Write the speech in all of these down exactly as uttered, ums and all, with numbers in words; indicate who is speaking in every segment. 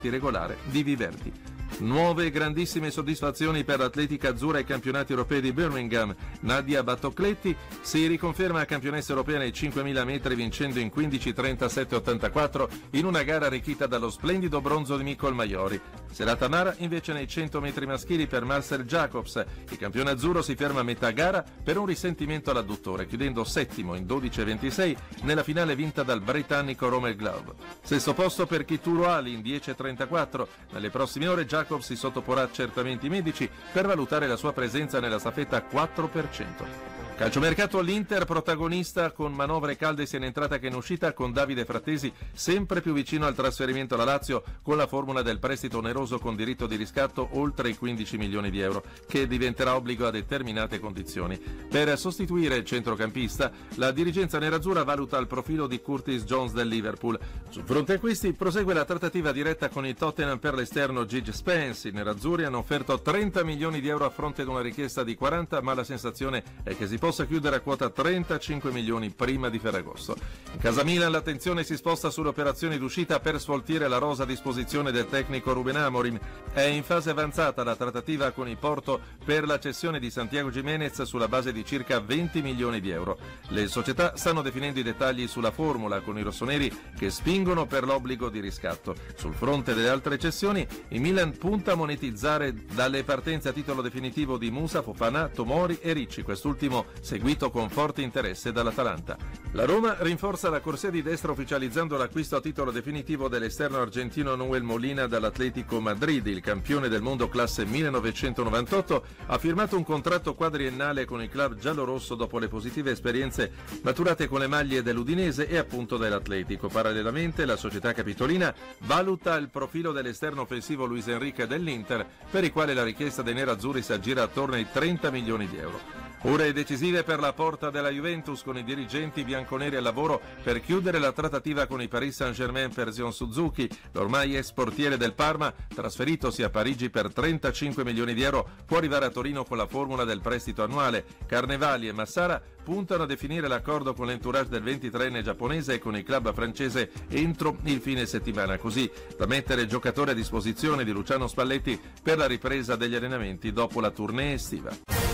Speaker 1: regolare di Viverdi. Nuove grandissime soddisfazioni per l'atletica azzurra ai campionati europei di Birmingham. Nadia Battocletti si riconferma campionessa europea nei cinquemila metri vincendo in quindici trentasette ottantaquattro in una gara arricchita dallo splendido bronzo di Micol Maiori. Serata amara invece nei cento metri maschili per Marcel Jacobs. Il campione azzurro si ferma a metà gara per un risentimento all'adduttore, chiudendo settimo in dodici ventisei nella finale vinta dal britannico Romain Glove. Sesto posto per Kituro Ali in dieci trentaquattro. Nelle prossime ore Jacobs si sottoporrà a accertamenti medici per valutare la sua presenza nella staffetta quattro per cento. Calciomercato all'Inter, protagonista con manovre calde sia in entrata che in uscita, con Davide Frattesi sempre più vicino al trasferimento alla Lazio con la formula del prestito oneroso con diritto di riscatto oltre i quindici milioni di euro, che diventerà obbligo a determinate condizioni. Per sostituire il centrocampista, la dirigenza nerazzurra valuta il profilo di Curtis Jones del Liverpool. Sul fronte acquisti prosegue la trattativa diretta con il Tottenham per l'esterno Gigi Spence. I nerazzurri hanno offerto trenta milioni di euro a fronte di una richiesta di quaranta, ma la sensazione è che si possa chiudere a quota trentacinque milioni prima di Ferragosto. In casa Milan l'attenzione si sposta sulle operazioni d'uscita per sfoltire la rosa a disposizione del tecnico Ruben Amorim. È in fase avanzata la trattativa con il Porto per la cessione di Santiago Giménez sulla base di circa venti milioni di euro. Le società stanno definendo i dettagli sulla formula con i rossoneri che spingono per l'obbligo di riscatto. Sul fronte delle altre cessioni, il Milan punta a monetizzare dalle partenze a titolo definitivo di Musa, Fofana, Tomori e Ricci, quest'ultimo seguito con forte interesse dall'Atalanta. La Roma rinforza la corsia di destra ufficializzando l'acquisto a titolo definitivo dell'esterno argentino Noel Molina dall'Atlético Madrid. Il campione del mondo classe millenovecentonovantotto ha firmato un contratto quadriennale con il club giallorosso dopo le positive esperienze maturate con le maglie dell'Udinese e appunto dell'Atletico. Parallelamente la società capitolina valuta il profilo dell'esterno offensivo Luis Enrique dell'Inter, per il quale la richiesta dei nerazzurri si aggira attorno ai trenta milioni di euro. Ore decisive per la porta della Juventus, con i dirigenti bianconeri al lavoro per chiudere la trattativa con i Paris Saint-Germain per Zion Suzuki. L'ormai ex portiere del Parma, trasferitosi a Parigi per trentacinque milioni di euro, può arrivare a Torino con la formula del prestito annuale. Carnevali e Massara puntano a definire l'accordo con l'entourage del ventitreenne giapponese e con il club francese entro il fine settimana, così da mettere il giocatore a disposizione di Luciano Spalletti per la ripresa degli allenamenti dopo la tournée estiva.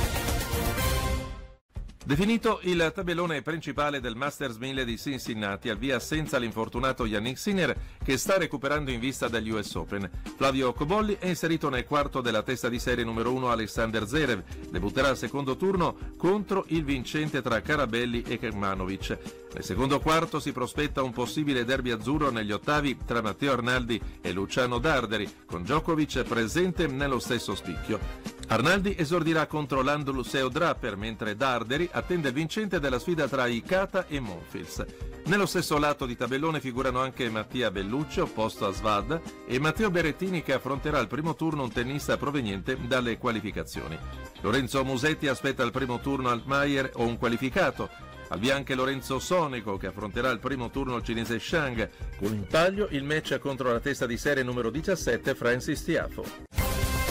Speaker 1: Definito il tabellone principale del Masters mille di Cincinnati, al via senza l'infortunato Yannick Sinner che sta recuperando in vista degli U S Open. Flavio Cobolli è inserito nel quarto della testa di serie numero uno Alexander Zverev, debutterà al secondo turno contro il vincente tra Carabelli e Kecmanovic. Nel secondo quarto si prospetta un possibile derby azzurro negli ottavi tra Matteo Arnaldi e Luciano Darderi, con Djokovic presente nello stesso spicchio. Arnaldi esordirà contro l'andaluseo Draper, mentre Darderi attende il vincente della sfida tra Ikata e Monfils. Nello stesso lato di tabellone figurano anche Mattia Bellucci, opposto a Svad, e Matteo Berrettini, che affronterà al primo turno un tennista proveniente dalle qualificazioni. Lorenzo Musetti aspetta al primo turno Altmaier o un qualificato. Al via anche Lorenzo Sonego, che affronterà al primo turno il cinese Shang. Con in taglio il match contro la testa di serie numero diciassette Francis Tiafoe.